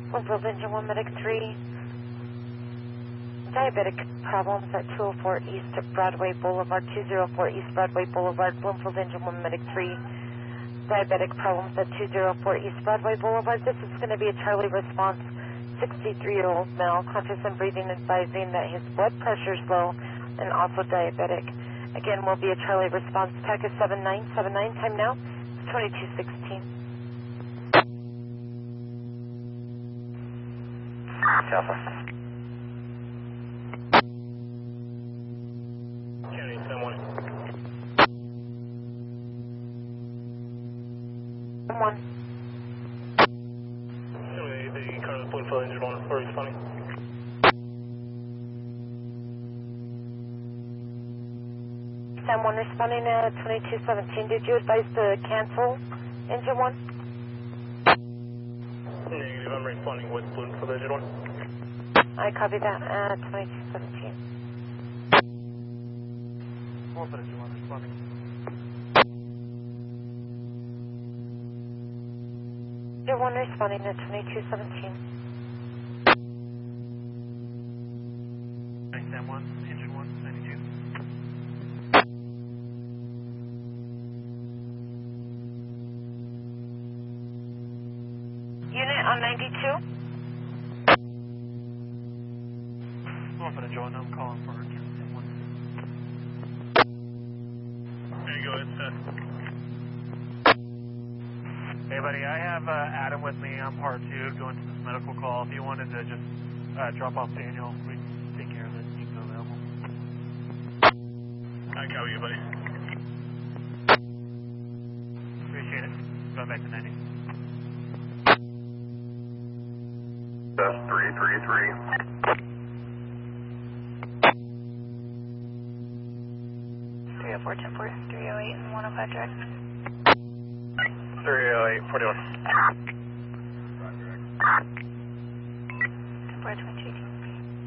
Bloomfield Engine 1 Medic 3. Diabetic problems at 204 East Broadway Boulevard, 204 East Broadway Boulevard, Bloomfield Engine 1 Medic 3. Diabetic problems at 204 East Broadway Boulevard. This is going to be a Charlie response. 63-year-old male, conscious and breathing, advising that his blood pressure is low and also diabetic. Again, will be a Charlie response. Packet 7979. Time now is 22:16. Alpha. County 10-1. 1. The current Bloomfield Engine 1 for responding. Sam 1 responding at 22:17. Did you advise to cancel Engine 1? Negative, I'm responding with Bloomfield Engine 1. I copy that at 22:17. Bloomfield Engine 1 responding. Engine 1 responding at 22:17. Sam 1, Engine 1, 92. Unit on 92. Bloomfield Engine 1, I'm calling for Sam 1. There you go, it's Hey buddy, I have Adam with me. I'm part 2 going to this medical call. If you wanted to just drop off Daniel, we can take care of it. You can go available. I copy you, buddy. Appreciate it. Going back to 90. That's 333. 304, 10-4, 308, and 105 direct. 308, 41. 10-4, 22.